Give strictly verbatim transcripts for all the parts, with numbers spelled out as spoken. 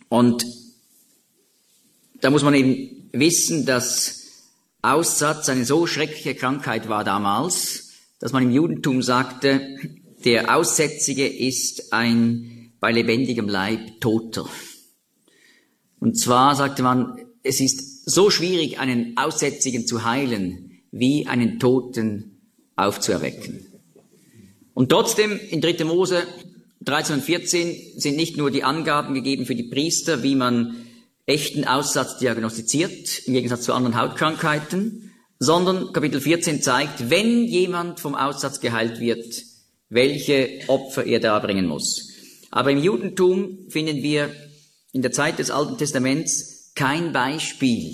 Und da muss man eben wissen, dass Aussatz eine so schreckliche Krankheit war damals, dass man im Judentum sagte, der Aussätzige ist ein bei lebendigem Leib Toter. Und zwar sagte man, es ist so schwierig, einen Aussätzigen zu heilen, wie einen Toten aufzuerwecken. Und trotzdem, in dritter Mose dreizehn und vierzehn sind nicht nur die Angaben gegeben für die Priester, wie man echten Aussatz diagnostiziert, im Gegensatz zu anderen Hautkrankheiten, sondern Kapitel vierzehn zeigt, wenn jemand vom Aussatz geheilt wird, welche Opfer er darbringen muss. Aber im Judentum finden wir in der Zeit des Alten Testaments kein Beispiel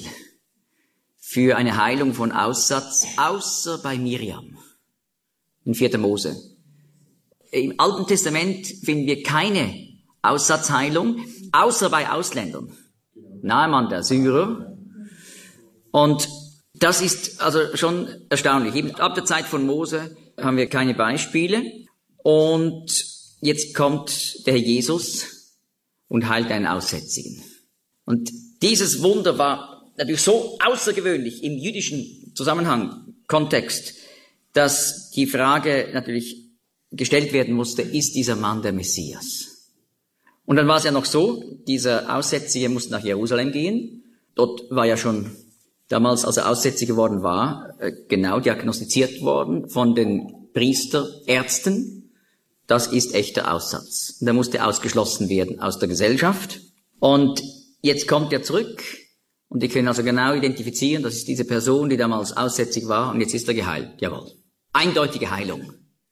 für eine Heilung von Aussatz, außer bei Miriam in vierter Mose. Im Alten Testament finden wir keine Aussatzheilung, außer bei Ausländern. Naaman der Syrer. Und das ist also schon erstaunlich. Eben ab der Zeit von Mose haben wir keine Beispiele. Und jetzt kommt der Herr Jesus und heilt einen Aussätzigen. Und dieses Wunder war natürlich so außergewöhnlich im jüdischen Zusammenhang, Kontext, dass die Frage natürlich gestellt werden musste, ist dieser Mann der Messias? Und dann war es ja noch so, dieser Aussätzige musste nach Jerusalem gehen. Dort war ja schon damals, als er aussätzig geworden war, genau diagnostiziert worden von den Priesterärzten. Das ist echter Aussatz. Und er musste ausgeschlossen werden aus der Gesellschaft. Und jetzt kommt er zurück und die können also genau identifizieren, das ist diese Person, die damals aussätzig war und jetzt ist er geheilt. Jawohl. Eindeutige Heilung.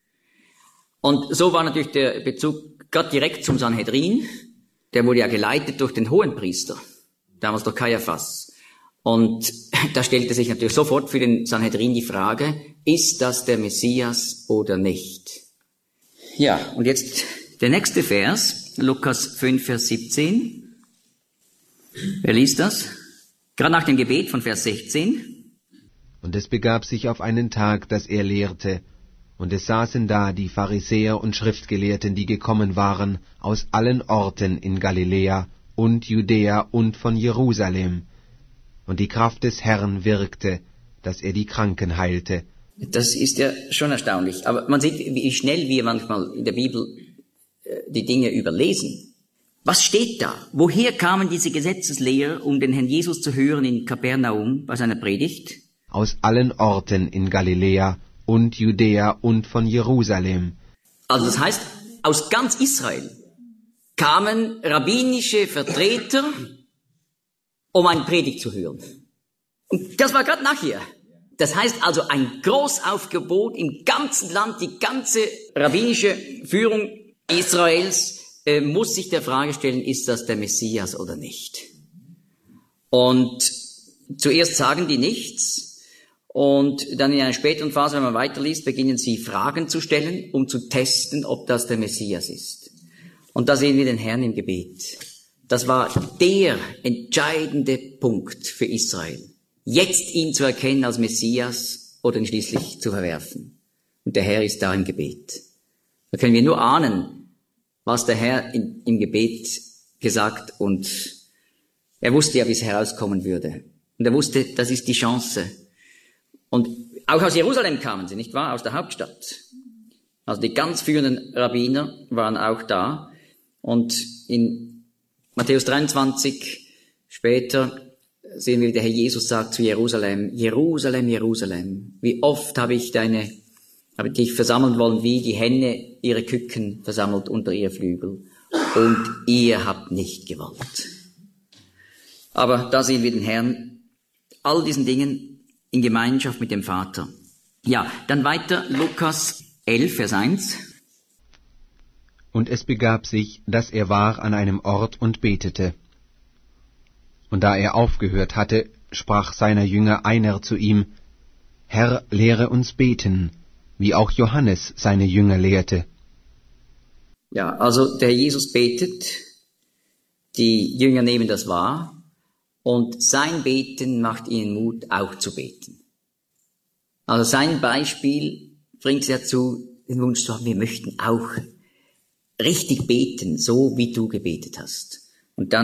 Und so war natürlich der Bezug gerade direkt zum Sanhedrin. Der wurde ja geleitet durch den Hohenpriester, damals durch Kaiaphas. Und da stellte sich natürlich sofort für den Sanhedrin die Frage, ist das der Messias oder nicht? Ja, und jetzt der nächste Vers, Lukas fünf, Vers siebzehn. Wer liest das? Gerade nach dem Gebet von Vers sechzehn. Und es begab sich auf einen Tag, dass er lehrte, und es saßen da die Pharisäer und Schriftgelehrten, die gekommen waren aus allen Orten in Galiläa und Judäa und von Jerusalem. Und die Kraft des Herrn wirkte, dass er die Kranken heilte. Das ist ja schon erstaunlich. Aber man sieht, wie schnell wir manchmal in der Bibel äh, die Dinge überlesen. Was steht da? Woher kamen diese Gesetzeslehrer, um den Herrn Jesus zu hören in Kapernaum bei seiner Predigt? Aus allen Orten in Galiläa und Judäa und von Jerusalem. Also das heißt, aus ganz Israel kamen rabbinische Vertreter, um eine Predigt zu hören. Und das war gerade nachher. Das heißt also ein Großaufgebot im ganzen Land, die ganze rabbinische Führung Israels äh, muss sich der Frage stellen, ist das der Messias oder nicht? Und zuerst sagen die nichts und dann in einer späteren Phase, wenn man weiterliest, beginnen sie Fragen zu stellen, um zu testen, ob das der Messias ist. Und da sehen wir den Herrn im Gebet. Das war der entscheidende Punkt für Israel. Jetzt ihn zu erkennen als Messias oder ihn schließlich zu verwerfen. Und der Herr ist da im Gebet. Da können wir nur ahnen, was der Herr in, im Gebet gesagt und er wusste ja, wie es herauskommen würde. Und er wusste, das ist die Chance. Und auch aus Jerusalem kamen sie, nicht wahr? Aus der Hauptstadt. Also die ganz führenden Rabbiner waren auch da. Und in Matthäus dreiundzwanzig später sehen wir, wie der Herr Jesus sagt zu Jerusalem, Jerusalem, Jerusalem, wie oft habe ich deine, habe ich dich versammeln wollen, wie die Henne ihre Küken versammelt unter ihr Flügel. Und ihr habt nicht gewollt. Aber da sehen wir den Herrn, all diesen Dingen in Gemeinschaft mit dem Vater. Ja, dann weiter, Lukas elf, Vers eins. Und es begab sich, dass er war an einem Ort und betete. Und da er aufgehört hatte, sprach seiner Jünger einer zu ihm, Herr, lehre uns beten, wie auch Johannes seine Jünger lehrte. Ja, also der Jesus betet, die Jünger nehmen das wahr, und sein Beten macht ihnen Mut, auch zu beten. Also sein Beispiel bringt sie dazu, den Wunsch zu haben, wir möchten auch richtig beten, so wie du gebetet hast. Und dann